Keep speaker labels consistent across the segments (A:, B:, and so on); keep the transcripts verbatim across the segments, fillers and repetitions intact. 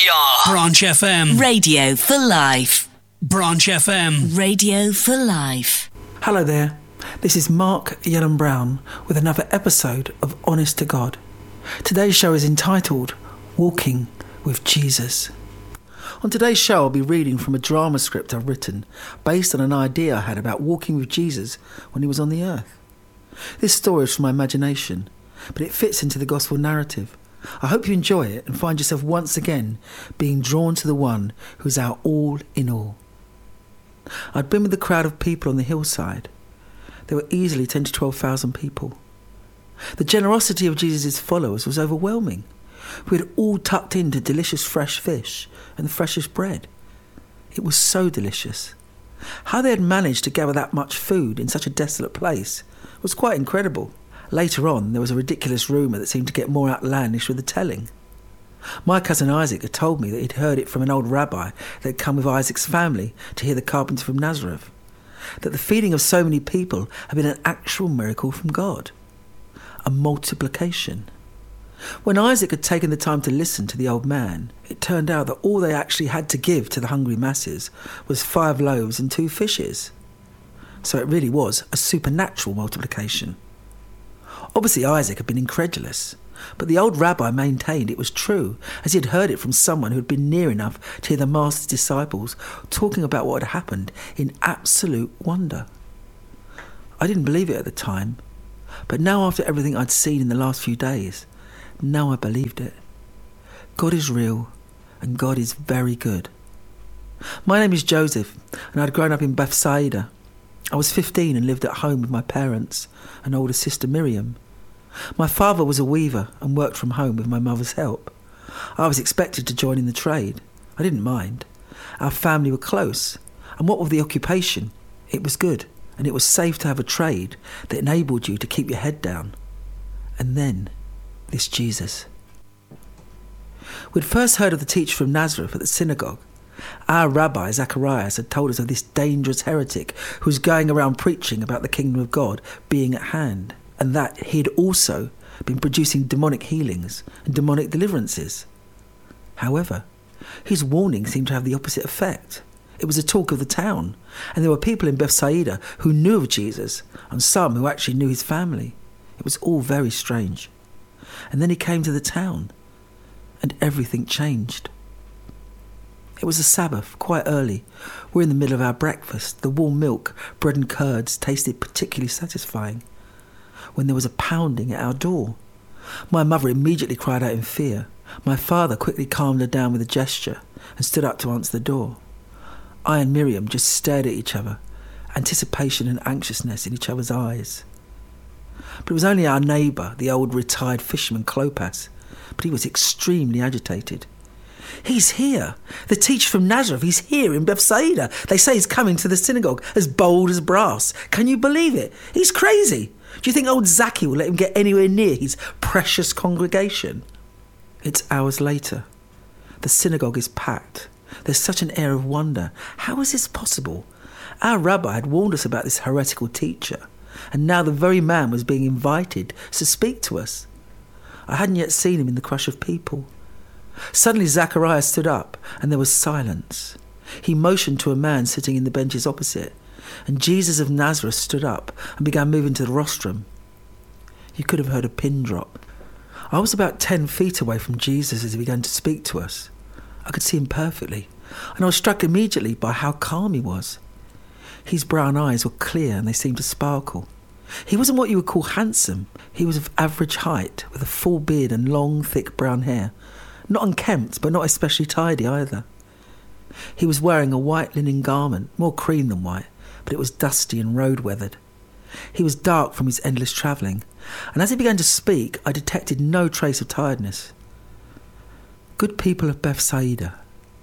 A: We are Branch F M.
B: Radio for life.
A: Branch F M.
B: Radio for life.
C: Hello there. This is Mark Yellen Brown with another episode of Honest to God. Today's show is entitled Walking with Jesus. On today's show, I'll be reading from a drama script I've written based on an idea I had about walking with Jesus when he was on the earth. This story is from my imagination, but it fits into the gospel narrative. I hope you enjoy it and find yourself once again being drawn to the one who's our all in all. I'd been with a crowd of people on the hillside. There were easily ten to twelve thousand people. The generosity of Jesus' followers was overwhelming. We had all tucked into delicious fresh fish and the freshest bread. It was so delicious. How they had managed to gather that much food in such a desolate place was quite incredible. Later on, there was a ridiculous rumour that seemed to get more outlandish with the telling. My cousin Isaac had told me that he'd heard it from an old rabbi that had come with Isaac's family to hear the carpenter from Nazareth, that the feeding of so many people had been an actual miracle from God, a multiplication. When Isaac had taken the time to listen to the old man, it turned out that all they actually had to give to the hungry masses was five loaves and two fishes. So it really was a supernatural multiplication. Obviously Isaac had been incredulous, but the old rabbi maintained it was true, as he had heard it from someone who had been near enough to hear the master's disciples talking about what had happened in absolute wonder. I didn't believe it at the time, but now after everything I'd seen in the last few days, now I believed it. God is real, and God is very good. My name is Joseph, and I'd grown up in Bethsaida. I was fifteen and lived at home with my parents and older sister Miriam. My father was a weaver and worked from home with my mother's help. I was expected to join in the trade. I didn't mind. Our family were close, and what with the occupation, it was good, and it was safe to have a trade that enabled you to keep your head down. And then, this Jesus. We'd first heard of the teacher from Nazareth at the synagogue. Our rabbi, Zacharias, had told us of this dangerous heretic who was going around preaching about the kingdom of God being at hand, and that he had also been producing demonic healings and demonic deliverances. However, his warning seemed to have the opposite effect. It was the talk of the town, and there were people in Bethsaida who knew of Jesus, and some who actually knew his family. It was all very strange. And then he came to the town, and everything changed. It was a Sabbath, quite early. We're in the middle of our breakfast. The warm milk, bread and curds tasted particularly satisfying, when there was a pounding at our door. My mother immediately cried out in fear. My father quickly calmed her down with a gesture and stood up to answer the door. I and Miriam just stared at each other, anticipation and anxiousness in each other's eyes. But it was only our neighbour, the old retired fisherman Clopas, but he was extremely agitated. He's here. The teacher from Nazareth, he's here in Bethsaida. They say he's coming to the synagogue, as bold as brass. Can you believe it? He's crazy. Do you think old Zacchaeus will let him get anywhere near his precious congregation? It's hours later. The synagogue is packed. There's such an air of wonder. How is this possible? Our rabbi had warned us about this heretical teacher, and now the very man was being invited to speak to us. I hadn't yet seen him in the crush of people. Suddenly Zacharias stood up, and there was silence. He motioned to a man sitting in the benches opposite, and Jesus of Nazareth stood up and began moving to the rostrum. You could have heard a pin drop. I was about ten feet away from Jesus as he began to speak to us. I could see him perfectly, and I was struck immediately by how calm he was. His brown eyes were clear and they seemed to sparkle. He wasn't what you would call handsome. He was of average height, with a full beard and long, thick brown hair. Not unkempt, but not especially tidy either. He was wearing a white linen garment, more cream than white, but it was dusty and road-weathered. He was dark from his endless travelling, and as he began to speak, I detected no trace of tiredness. Good people of Bethsaida.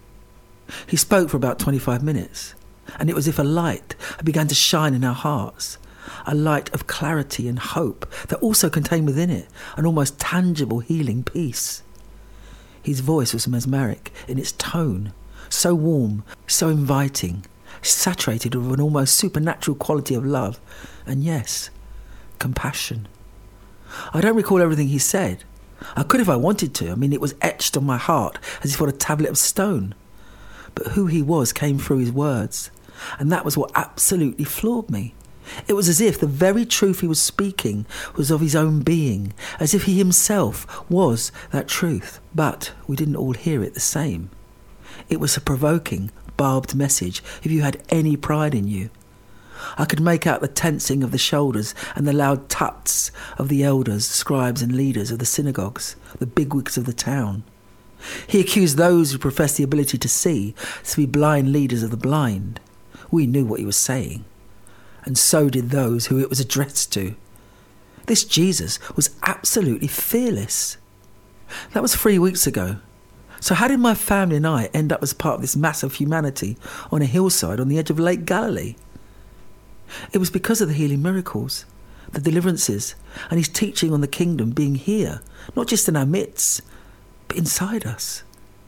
C: He spoke for about twenty-five minutes, and it was as if a light had begun to shine in our hearts, a light of clarity and hope that also contained within it an almost tangible healing peace. His voice was mesmeric in its tone, so warm, so inviting, saturated with an almost supernatural quality of love, and yes, compassion. I don't recall everything he said, I could if I wanted to. I mean, it was etched on my heart as if on a tablet of stone. But who he was came through his words, and that was what absolutely floored me. It was as if the very truth he was speaking was of his own being, as if he himself was that truth. But we didn't all hear it the same. It was a provoking, barbed message if you had any pride in you. I could make out the tensing of the shoulders and the loud tuts of the elders, scribes and leaders of the synagogues, the bigwigs of the town. He accused those who professed the ability to see to be blind leaders of the blind. We knew what he was saying, and so did those who it was addressed to. This Jesus was absolutely fearless. That was three weeks ago. So how did my family and I end up as part of this mass of humanity on a hillside on the edge of Lake Galilee? It was because of the healing miracles, the deliverances, and his teaching on the kingdom being here, not just in our midst, but inside us.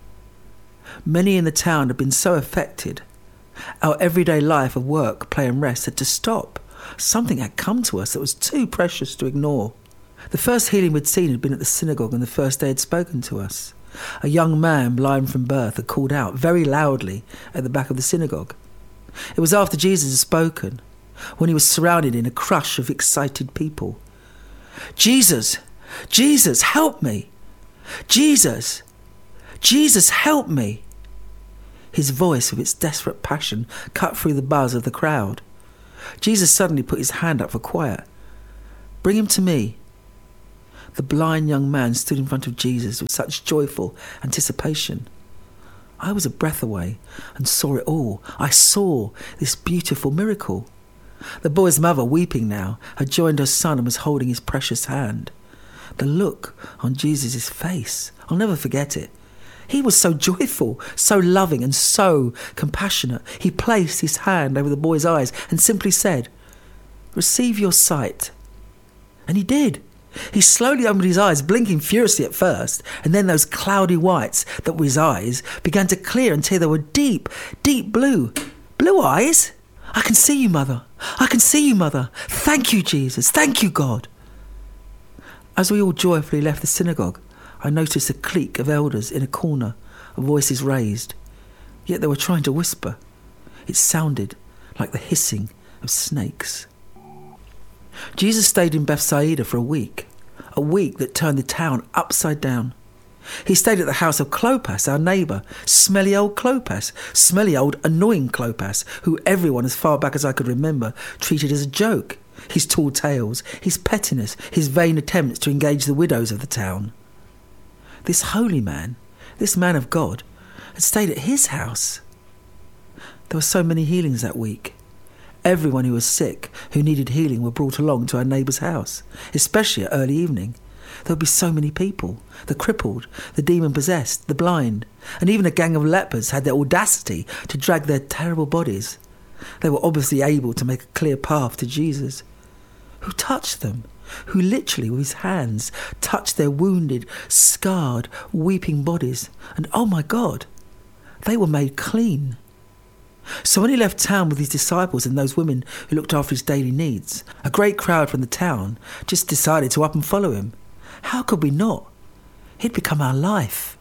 C: Many in the town had been so affected. Our everyday life of work, play and rest had to stop. Something had come to us that was too precious to ignore. The first healing we'd seen had been at the synagogue on the first day had spoken to us. A young man, blind from birth, had called out very loudly at the back of the synagogue. It was after Jesus had spoken, when he was surrounded in a crush of excited people. Jesus! Jesus, help me! Jesus! Jesus, help me! His voice, with its desperate passion, cut through the buzz of the crowd. Jesus suddenly put his hand up for quiet. Bring him to me. The blind young man stood in front of Jesus with such joyful anticipation. I was a breath away and saw it all. I saw this beautiful miracle. The boy's mother, weeping now, had joined her son and was holding his precious hand. The look on Jesus' face, I'll never forget it. He was so joyful, so loving and so compassionate. He placed his hand over the boy's eyes and simply said, "Receive your sight." And he did. He slowly opened his eyes, blinking furiously at first, and then those cloudy whites that were his eyes began to clear until they were deep, deep blue. Blue eyes? I can see you, Mother. I can see you, Mother. Thank you, Jesus. Thank you, God. As we all joyfully left the synagogue, I noticed a clique of elders in a corner, voices raised. Yet they were trying to whisper. It sounded like the hissing of snakes. Jesus stayed in Bethsaida for a week, a week that turned the town upside down. He stayed at the house of Clopas, our neighbour, smelly old Clopas, smelly old annoying Clopas, who everyone as far back as I could remember treated as a joke. His tall tales, his pettiness, his vain attempts to engage the widows of the town. This holy man, this man of God, had stayed at his house. There were so many healings that week. Everyone who was sick, who needed healing, were brought along to our neighbour's house, especially at early evening. There would be so many people, the crippled, the demon-possessed, the blind, and even a gang of lepers had the audacity to drag their terrible bodies. They were obviously able to make a clear path to Jesus. Who touched them? Who literally, with his hands, touched their wounded, scarred, weeping bodies. And oh my God, they were made clean. So when he left town with his disciples and those women who looked after his daily needs, a great crowd from the town just decided to up and follow him. How could we not? He'd become our life.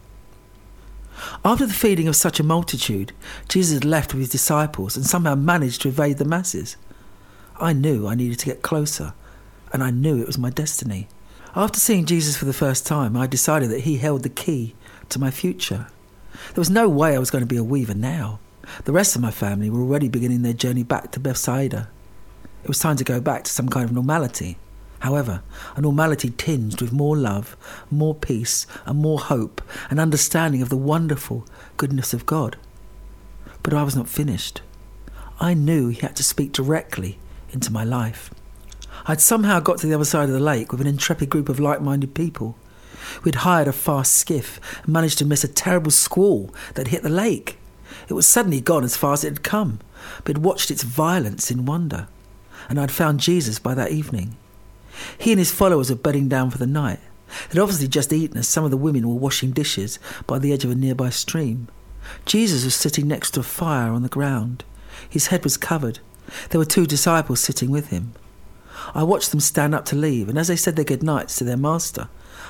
C: After the feeding of such a multitude, Jesus had left with his disciples and somehow managed to evade the masses. I knew I needed to get closer, and I knew it was my destiny. After seeing Jesus for the first time, I decided that he held the key to my future. There was no way I was going to be a weaver now. The rest of my family were already beginning their journey back to Bethsaida. It was time to go back to some kind of normality. However, a normality tinged with more love, more peace, and more hope, and understanding of the wonderful goodness of God. But I was not finished. I knew he had to speak directly into my life. I'd somehow got to the other side of the lake with an intrepid group of like-minded people. We'd hired a fast skiff and managed to miss a terrible squall that hit the lake. It was suddenly gone as far as it had come, but had watched its violence in wonder. And I'd found Jesus by that evening. He and his followers were bedding down for the night. They'd obviously just eaten as some of the women were washing dishes by the edge of a nearby stream. Jesus was sitting next to a fire on the ground. His head was covered. There were two disciples sitting with him. I watched them stand up to leave, and as they said their goodnights to their master,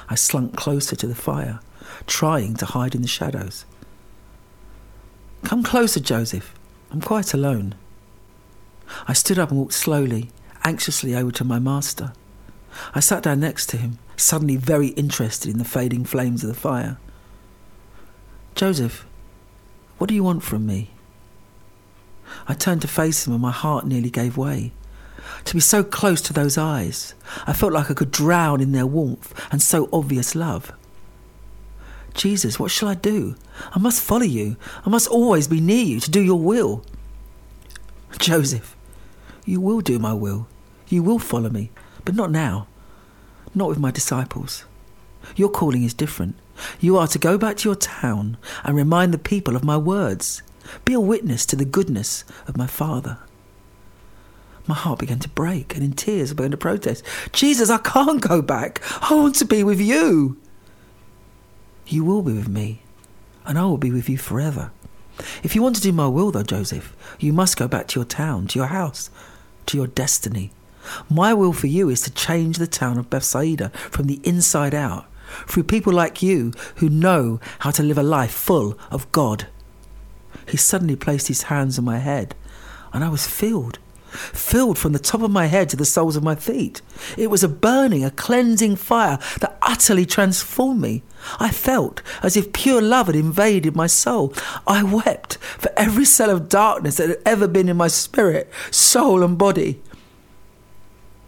C: I slunk closer to the fire, trying to hide in the shadows. "Come closer, Joseph. I'm quite alone." I stood up and walked slowly, anxiously over to my master. I sat down next to him, suddenly very interested in the fading flames of the fire. "Joseph, what do you want from me?" I turned to face him and my heart nearly gave way. To be so close to those eyes, I felt like I could drown in their warmth and so obvious love. "Jesus, what shall I do? I must follow you. I must always be near you to do your will." "Joseph, you will do my will. You will follow me, but not now. Not with my disciples. Your calling is different. You are to go back to your town and remind the people of my words. Be a witness to the goodness of my Father." My heart began to break, and in tears I began to protest. "Jesus, I can't go back. I want to be with you." "You will be with me, and I will be with you forever. If you want to do my will, though, Joseph, you must go back to your town, to your house, to your destiny. My will for you is to change the town of Bethsaida from the inside out, through people like you who know how to live a life full of God." He suddenly placed his hands on my head, and I was filled. Filled from the top of my head to the soles of my feet. It was a burning, a cleansing fire that utterly transformed me. I felt as if pure love had invaded my soul. I wept for every cell of darkness that had ever been in my spirit, soul and body.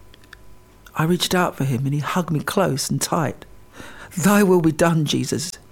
C: I reached out for him and he hugged me close and tight. "Thy will be done, Jesus.